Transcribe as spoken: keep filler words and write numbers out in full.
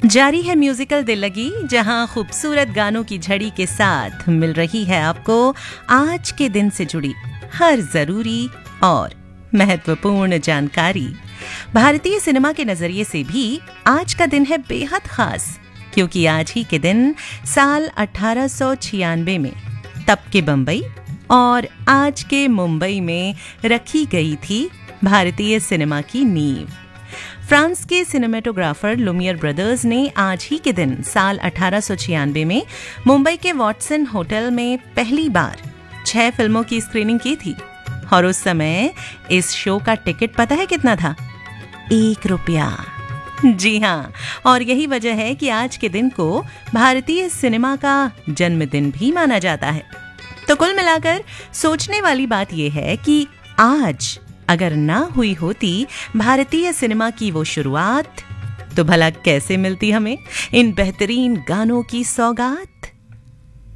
जारी है म्यूजिकल दिल लगी, जहां खूबसूरत गानों की झड़ी के साथ मिल रही है आपको आज के दिन से जुड़ी हर जरूरी और महत्वपूर्ण जानकारी। भारतीय सिनेमा के नजरिए से भी आज का दिन है बेहद खास, क्योंकि आज ही के दिन साल अठारह सौ छियानवे में तब के बंबई और आज के मुंबई में रखी गई थी भारतीय सिनेमा की नींव। फ्रांस के सिनेमेटोग्राफर लुमियर ब्रदर्स ने आज ही के दिन साल अठारह सौ छियानवे में मुंबई के वॉटसन होटल में पहली बार छह फिल्मों की स्क्रीनिंग की थी। और उस समय इस शो का टिकट पता है कितना था? एक रुपया। जी हाँ, और यही वजह है कि आज के दिन को भारतीय सिनेमा का जन्मदिन भी माना जाता है। तो कुल मिलाकर सोचने वाली बात यह है कि आज अगर ना हुई होती भारतीय सिनेमा की वो शुरुआत, तो भला कैसे मिलती हमें इन बेहतरीन गानों की सौगात।